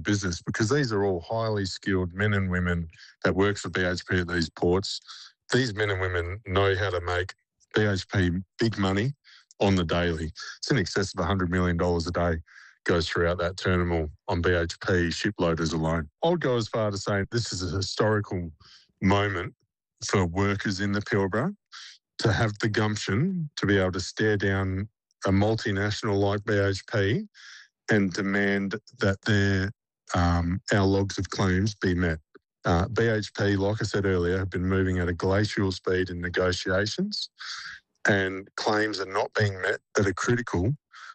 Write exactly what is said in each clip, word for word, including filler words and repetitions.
business, because these are all highly skilled men and women that work for B H P at these ports. These men and women know how to make B H P big money on the daily. It's in excess of one hundred million dollars a day goes throughout that terminal on B H P shiploaders alone. I would go as far to say this is a historical moment for workers in the Pilbara to have the gumption to be able to stare down a multinational like B H P and demand that their um, our logs of claims be met. Uh, B H P, like I said earlier, have been moving at a glacial speed in negotiations, and claims are not being met that are critical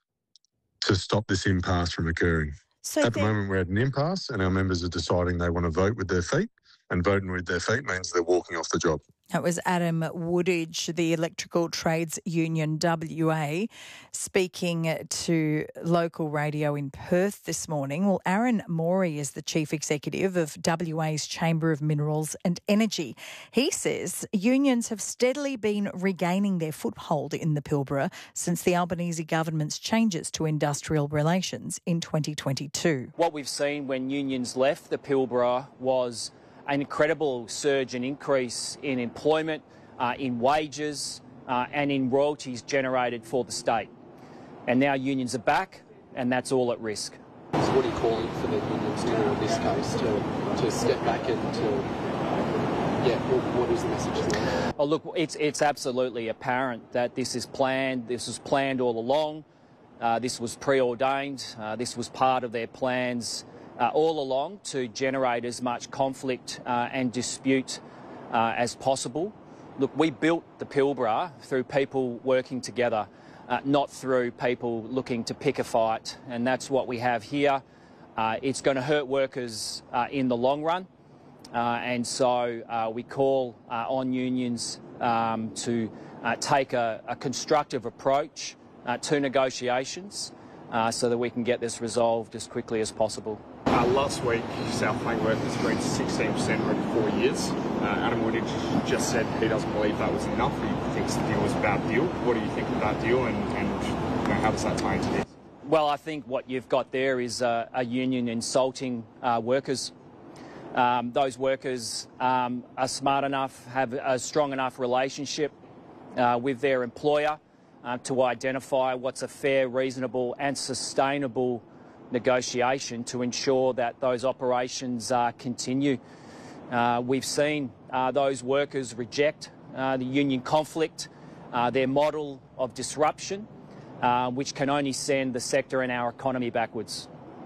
to stop this impasse from occurring. So at the moment, we're at an impasse, and our members are deciding they want to vote with their feet, and voting with their feet means they're walking off the job. That was Adam Woodage, the Electrical Trades Union W A, speaking to local radio in Perth this morning. Well, Aaron Morey is the Chief Executive of W A's Chamber of Minerals and Energy. He says unions have steadily been regaining their foothold in the Pilbara since the Albanese government's changes to industrial relations in twenty twenty-two. What we've seen when unions left the Pilbara was an incredible surge and increase in employment, uh, in wages uh, and in royalties generated for the state. And now unions are back, and that's all at risk. So what are you calling for the unions to do in this case, to, to step back and to, yeah, what, what is the message to them? Oh, look, it's, it's absolutely apparent that this is planned. This was planned all along. Uh, this was preordained. Uh, this was part of their plans Uh, all along to generate as much conflict uh, and dispute uh, as possible. Look, we built the Pilbara through people working together, uh, not through people looking to pick a fight, and that's what we have here. Uh, it's going to hurt workers uh, in the long run, uh, and so uh, we call uh, on unions um, to uh, take a, a constructive approach uh, to negotiations uh, so that we can get this resolved as quickly as possible. Uh, last week, South Plain workers agreed sixteen percent over four years. Uh, Adam Woodage just said he doesn't believe that was enough. He thinks the deal was a bad deal. What do you think of that deal, and, and you know, how does that tie into this? Well, I think what you've got there is a, a union insulting uh, workers. Um, those workers um, are smart enough, have a strong enough relationship uh, with their employer uh, to identify what's a fair, reasonable and sustainable negotiation to ensure that those operations uh, continue. Uh, we've seen uh, those workers reject uh, the union conflict, uh, their model of disruption, uh, which can only send the sector and our economy backwards.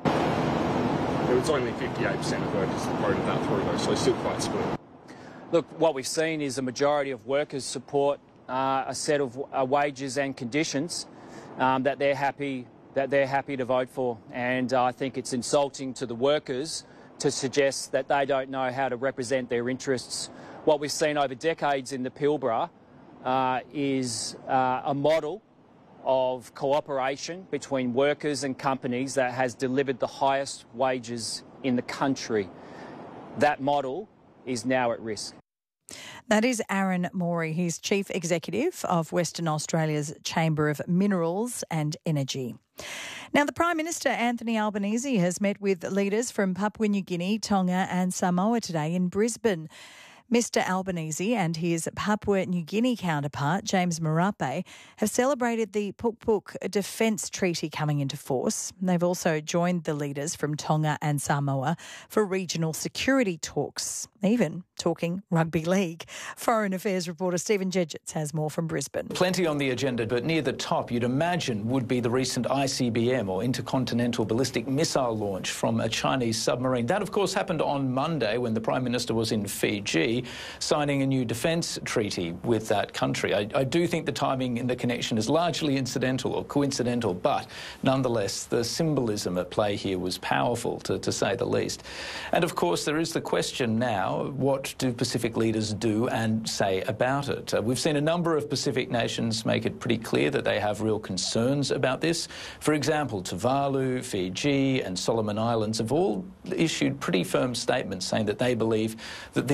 There was only fifty-eight percent of workers that voted that through, though, so still quite split. Look, what we've seen is a majority of workers support uh, a set of uh, wages and conditions um, that they're happy that they're happy to vote for, and uh, I think it's insulting to the workers to suggest that they don't know how to represent their interests. What we've seen over decades in the Pilbara uh, is uh, a model of cooperation between workers and companies that has delivered the highest wages in the country. That model is now at risk. That is Aaron Morey. He's Chief Executive of Western Australia's Chamber of Minerals and Energy. Now, the Prime Minister, Anthony Albanese, has met with leaders from Papua New Guinea, Tonga and Samoa today in Brisbane. Mister Albanese and his Papua New Guinea counterpart, James Marape, have celebrated the Puk Puk Defence Treaty coming into force. They've also joined the leaders from Tonga and Samoa for regional security talks, even talking rugby league. Foreign Affairs reporter Stephen Jedgetts has more from Brisbane. Plenty on the agenda, but near the top you'd imagine would be the recent I C B M, or Intercontinental Ballistic Missile launch from a Chinese submarine. That, of course, happened on Monday when the Prime Minister was in Fiji, signing a new defence treaty with that country. I, I do think the timing in the connection is largely incidental or coincidental, but nonetheless the symbolism at play here was powerful, to, to say the least. And of course there is the question now, what do Pacific leaders do and say about it? Uh, we've seen a number of Pacific nations make it pretty clear that they have real concerns about this. For example, Tuvalu, Fiji and Solomon Islands have all issued pretty firm statements saying that they believe that this was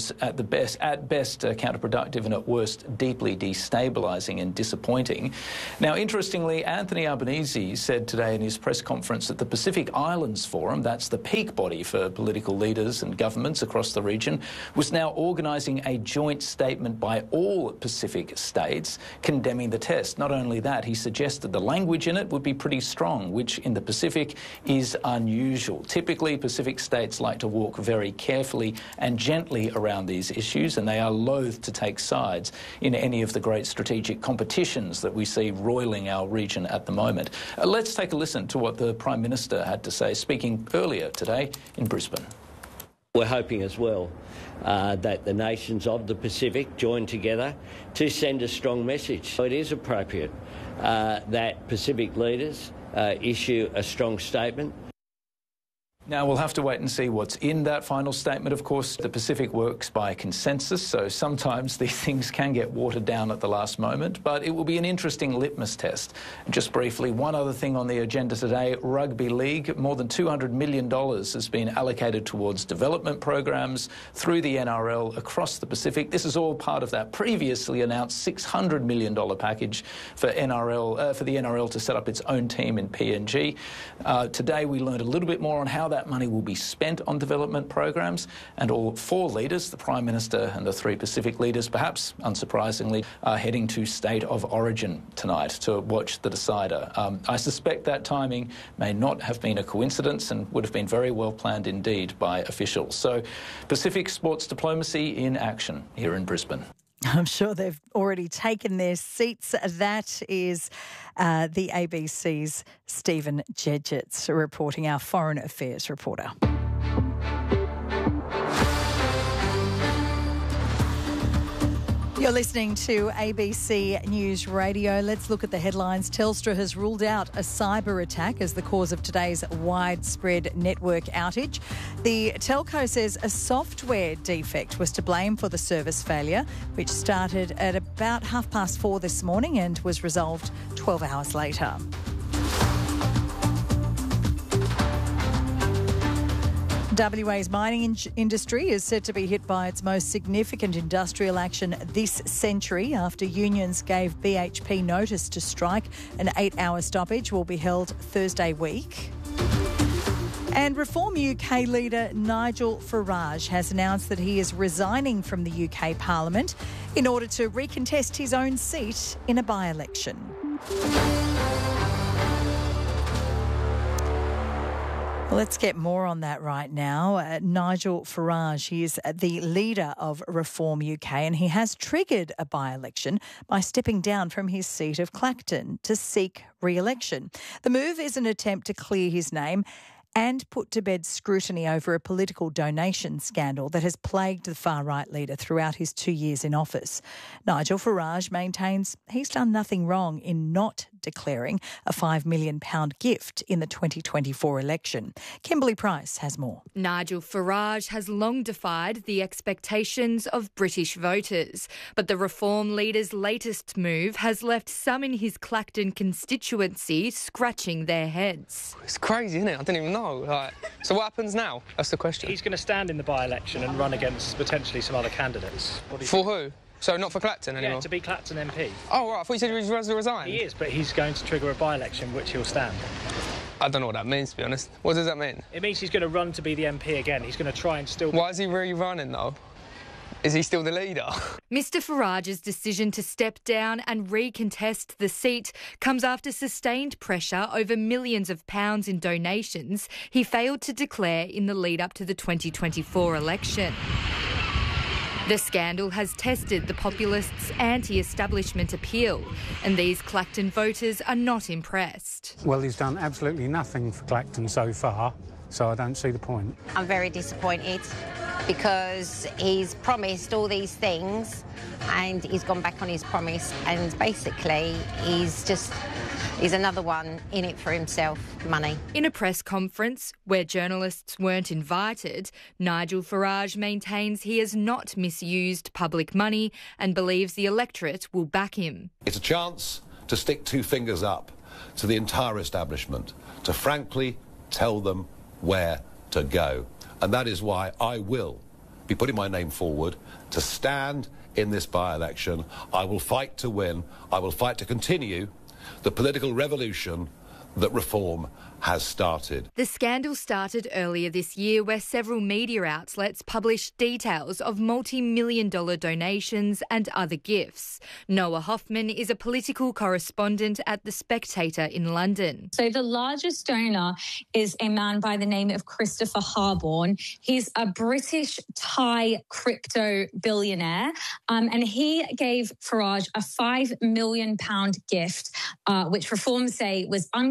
is at the best, at best uh, counterproductive and at worst deeply destabilising and disappointing. Now, interestingly, Anthony Albanese said today in his press conference that the Pacific Islands Forum, that's the peak body for political leaders and governments across the region, was now organising a joint statement by all Pacific states condemning the test. Not only that, he suggested the language in it would be pretty strong, which in the Pacific is unusual. Typically, Pacific states like to walk very carefully and gently around these issues, and they are loath to take sides in any of the great strategic competitions that we see roiling our region at the moment. Uh, let's take a listen to what the Prime Minister had to say, speaking earlier today in Brisbane. We're hoping as well uh, that the nations of the Pacific join together to send a strong message. So it is appropriate uh, that Pacific leaders uh, issue a strong statement. Now, we'll have to wait and see what's in that final statement. Of course, the Pacific works by consensus, so sometimes these things can get watered down at the last moment, but it will be an interesting litmus test. Just briefly, one other thing on the agenda today, Rugby League. More than two hundred million dollars has been allocated towards development programs through the N R L across the Pacific. This is all part of that previously announced six hundred million dollars package for N R L, uh, for the N R L to set up its own team in P N G. Uh, today, we learned a little bit more on how that That money will be spent on development programs, and all four leaders, the Prime Minister and the three Pacific leaders, perhaps unsurprisingly, are heading to State of Origin tonight to watch the decider. Um, I suspect that timing may not have been a coincidence and would have been very well planned indeed by officials. So, Pacific sports diplomacy in action here in Brisbane. I'm sure they've already taken their seats. That is uh, the A B C's Stephen Jedgetts reporting, our foreign affairs reporter. You're listening to A B C News Radio. Let's look at the headlines. Telstra has ruled out a cyber attack as the cause of today's widespread network outage. The telco says a software defect was to blame for the service failure, which started at about half past four this morning and was resolved twelve hours later. W A's mining in- industry is set to be hit by its most significant industrial action this century after unions gave B H P notice to strike. An eight-hour stoppage will be held Thursday week. And Reform U K leader Nigel Farage has announced that he is resigning from the U K Parliament in order to recontest his own seat in a by-election. Let's get more on that right now. Uh, Nigel Farage, he is the leader of Reform U K, and he has triggered a by-election by stepping down from his seat of Clacton to seek re-election. The move is an attempt to clear his name and put to bed scrutiny over a political donation scandal that has plagued the far-right leader throughout his two years in office. Nigel Farage maintains he's done nothing wrong in not declaring a five million pounds gift in the twenty twenty-four election. Kimberly Price has more. Nigel Farage has long defied the expectations of British voters, but the Reform leader's latest move has left some in his Clacton constituency scratching their heads. It's crazy, isn't it? I didn't even know. Like, so what happens now? That's the question. He's going to stand in the by-election and run against potentially some other candidates. What do you For think? who? So not for Clacton anymore? Yeah, to be Clacton M P. Oh, right. I thought you said he was going to resign. He is, but he's going to trigger a by-election which he'll stand. I don't know what that means, to be honest. What does that mean? It means he's going to run to be the M P again. He's going to try and still... Why is he really running, though? Is he still the leader? Mister Farage's decision to step down and recontest the seat comes after sustained pressure over millions of pounds in donations he failed to declare in the lead-up to the twenty twenty-four election. The scandal has tested the populists' anti-establishment appeal, and these Clacton voters are not impressed. Well, he's done absolutely nothing for Clacton so far, so I don't see the point. I'm very disappointed because he's promised all these things and he's gone back on his promise, and basically he's just... He's another one in it for himself, money. In a press conference where journalists weren't invited, Nigel Farage maintains he has not misused public money and believes the electorate will back him. It's a chance to stick two fingers up to the entire establishment, to frankly tell them where to go. And that is why I will be putting my name forward to stand in this by-election. I will fight to win. I will fight to continue the political revolution that reform has started. The scandal started earlier this year where several media outlets published details of multi-million dollar donations and other gifts. Noah Hoffman is a political correspondent at The Spectator in London. So the largest donor is a man by the name of Christopher Harborne. He's a British Thai crypto billionaire, um, and he gave Farage a five million pounds gift, uh, which Reform say was un-